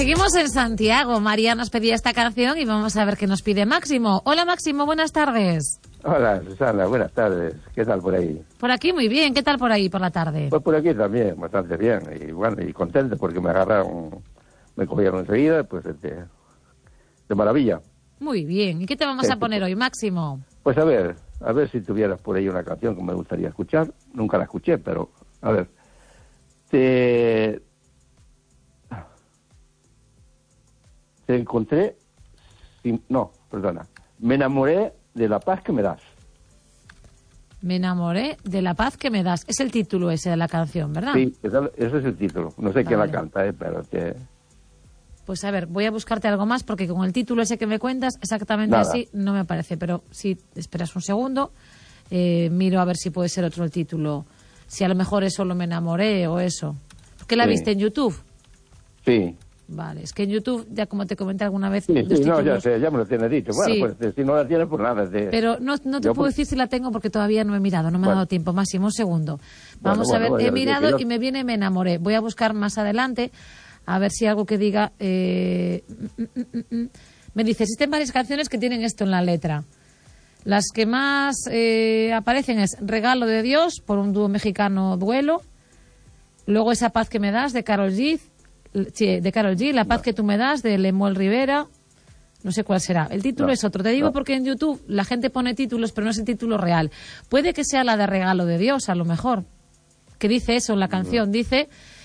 Seguimos en Santiago. María nos pedía esta canción y vamos a ver qué nos pide Máximo. Hola Máximo, buenas tardes. Hola Susana, buenas tardes. ¿Qué tal por ahí? Por aquí muy bien. ¿Qué tal por ahí por la tarde? Pues por aquí también, bastante bien. Y bueno, y contento porque me cogieron enseguida, pues de maravilla. Muy bien. ¿Y qué te vamos a poner hoy, Máximo? Pues a ver si tuvieras por ahí una canción que me gustaría escuchar. Nunca la escuché, pero a ver. Te encontré, me enamoré de la paz que me das. Me enamoré de la paz que me das. Es el título ese de la canción, ¿verdad? Sí, ese es el título. No sé quién la canta, pero Pues a ver, voy a buscarte algo más porque con el título ese que me cuentas, exactamente Nada. así no me aparece. Pero si esperas un segundo, miro a ver si puede ser otro el título. Si a lo mejor es solo me enamoré o eso. ¿Qué la viste en YouTube? Sí. Vale, es que en YouTube, ya como te comenté alguna vez... Sí, los títulos... ya sé, ya me lo tienes dicho. Bueno, Sí. pues si no la tienes, pues nada. Pero no te puedo decir si la tengo porque todavía no he mirado, no me ha dado tiempo. Máximo, un segundo. Vamos a ver, he mirado y me viene me enamoré. Voy a buscar más adelante, a ver si algo que diga... Me dice, existen varias canciones que tienen esto en la letra. Las que más aparecen es Regalo de Dios, por un dúo mexicano, Duelo. Luego Esa paz que me das, de Karol G. La paz que tú me das, de Lemuel Rivera. No sé cuál será. El título es otro. Te digo porque en YouTube la gente pone títulos, pero no es el título real. Puede que sea la de Regalo de Dios, a lo mejor. Que dice eso en la canción. Dice,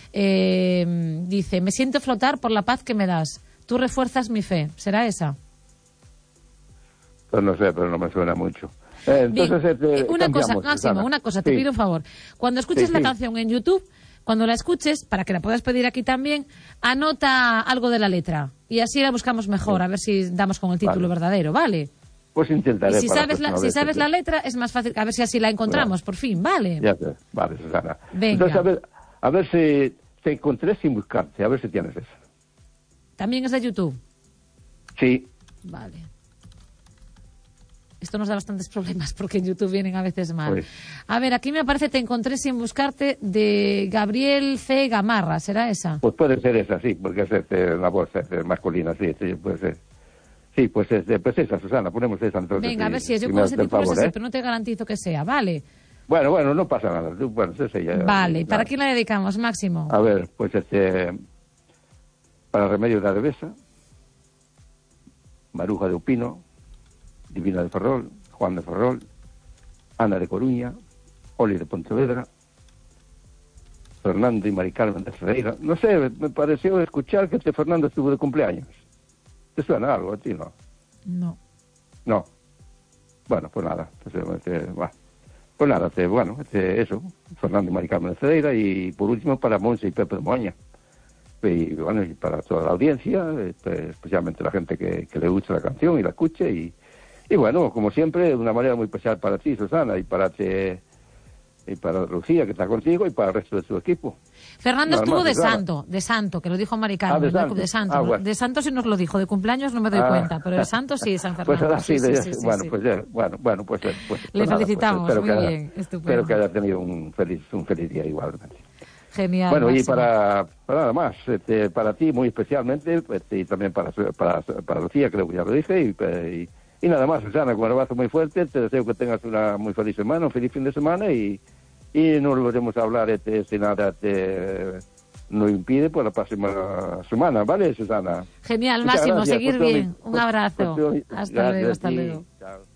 me siento flotar por la paz que me das. Tú refuerzas mi fe. ¿Será esa? Pues no sé, pero no me suena mucho. Entonces, una cosa, Máximo, una cosa, te pido un favor. Cuando escuches la canción en YouTube, cuando la escuches, para que la puedas pedir aquí también, anota algo de la letra. Y así la buscamos mejor, a ver si damos con el título verdadero, ¿vale? Pues intentaré. Y si sabes la letra, es más fácil, a ver si así la encontramos, por fin, ¿vale? Ya sé, vale, Susana. Venga. Entonces, a ver si te encontré sin buscarte, a ver si tienes eso. ¿También es de YouTube? Sí. Vale. Esto nos da bastantes problemas porque en YouTube vienen a veces mal. Pues. A ver, aquí me aparece Te encontré sin buscarte, de Gabriel C. Gamarra. ¿Será esa? Pues puede ser esa, sí, porque es la voz masculina, sí, puede ser. Sí, pues esa, Susana, ponemos esa entonces. Venga, a ver si es. Yo con ese título es así, pero no te garantizo que sea, ¿vale? Bueno, no pasa nada. Bueno, esa ya. Vale, ¿para quién la dedicamos, Máximo? A ver, pues para Remedios de Arevesa, Maruja de Upino, Divina de Ferrol, Juan de Ferrol, Ana de Coruña, Oli de Pontevedra, Fernando y Mari Carmen de Ferreira. No sé, me pareció escuchar que Fernando estuvo de cumpleaños. ¿Te suena algo a ti, no? No. No. Bueno, pues nada. Pues nada, eso. Fernando y Mari Carmen de Ferreira y por último para Monse y Pepe de Moaña. Y bueno, y para toda la audiencia, especialmente la gente que le gusta la canción y la escuche y bueno, como siempre, de una manera muy especial para ti, Susana, y para Lucía, que está contigo, y para el resto de su equipo. Fernando estuvo de santo, que lo dijo Mari Carmen, de santo. Bueno. De santo sí nos lo dijo, de cumpleaños no me doy cuenta, pero de santo sí, San Fernando. Pues ahora sí, pues le felicitamos, pues, muy bien, estupendo. Espero que haya tenido un feliz día igualmente. Genial. Bueno, Máximo. y para nada más, para ti muy especialmente, y también para Lucía, creo que ya lo dije, y nada más, Susana, con un abrazo muy fuerte, te deseo que tengas una muy feliz semana, un feliz fin de semana y nos volveremos a hablar si nada no impide por la próxima semana, ¿vale, Susana? Genial, Muchas Máximo, gracias seguir bien. Un abrazo. Hasta luego. Chao.